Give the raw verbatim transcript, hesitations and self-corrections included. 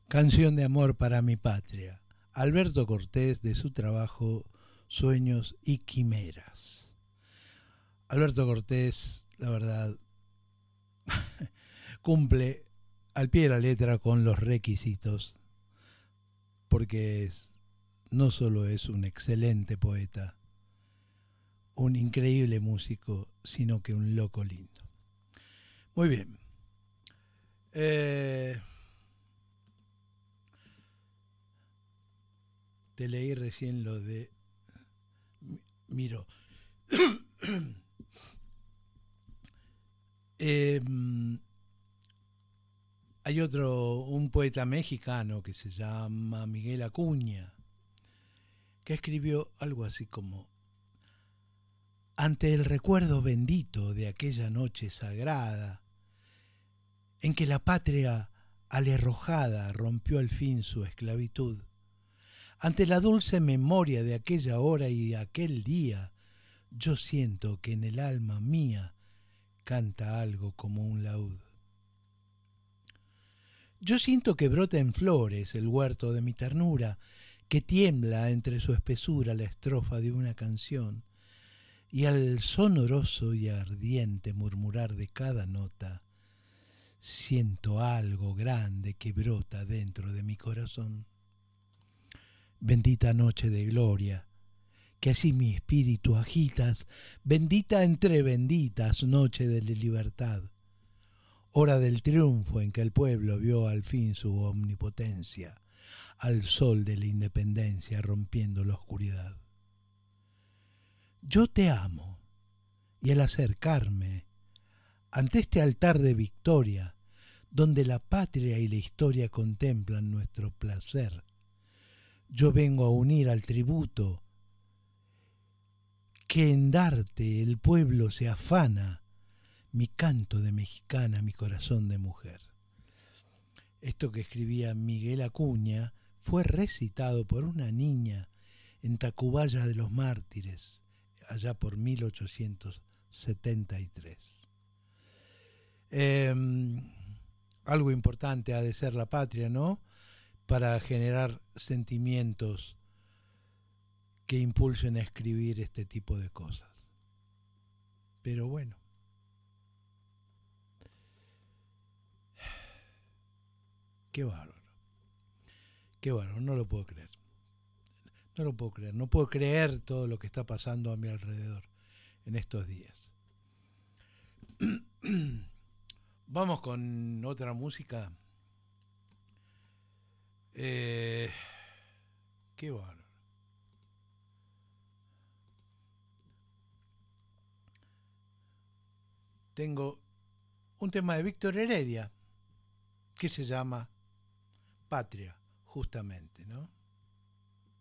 Canción de amor para mi patria. Alberto Cortés, de su trabajo Sueños y Quimeras. Alberto Cortés, la verdad, cumple al pie de la letra con los requisitos, porque es, no solo es un excelente poeta, un increíble músico, sino que un loco lindo. Muy bien. Eh, te leí recién lo de Miro. eh, hay otro, un poeta mexicano que se llama Miguel Acuña, que escribió algo así como: ante el recuerdo bendito de aquella noche sagrada, en que la patria alerrojada rompió al fin su esclavitud, ante la dulce memoria de aquella hora y de aquel día, yo siento que en el alma mía canta algo como un laúd. Yo siento que brota en flores el huerto de mi ternura, que tiembla entre su espesura la estrofa de una canción, y al sonoroso y ardiente murmurar de cada nota, siento algo grande que brota dentro de mi corazón. Bendita noche de gloria, que así mi espíritu agitas, bendita entre benditas noche de libertad, hora del triunfo en que el pueblo vio al fin su omnipotencia, al sol de la independencia rompiendo la oscuridad. Yo te amo, y al acercarme ante este altar de victoria, donde la patria y la historia contemplan nuestro placer, yo vengo a unir al tributo que en darte el pueblo se afana, mi canto de mexicana, mi corazón de mujer. Esto que escribía Miguel Acuña fue recitado por una niña en Tacubaya de los Mártires, allá por mil ochocientos setenta y tres. Eh, algo importante ha de ser la patria, ¿no? Para generar sentimientos que impulsen a escribir este tipo de cosas. Pero bueno, qué bárbaro, qué bárbaro, no lo puedo creer. No lo puedo creer, no puedo creer todo lo que está pasando a mi alrededor en estos días. Vamos con otra música. Eh, qué bárbaro. Tengo un tema de Víctor Heredia que se llama Patria, justamente, ¿no?